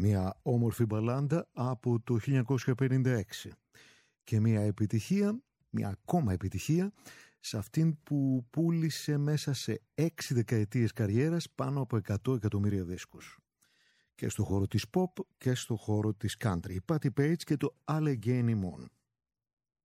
Μια όμορφη μπαλάντα από το 1956 και μια επιτυχία, μια ακόμα επιτυχία, σε αυτήν που πούλησε μέσα σε 6 δεκαετίες καριέρας πάνω από 100 εκατομμύρια δίσκους. Και στο χώρο της pop και στο χώρο της country. Η Patti Page και το Allegheny Mon.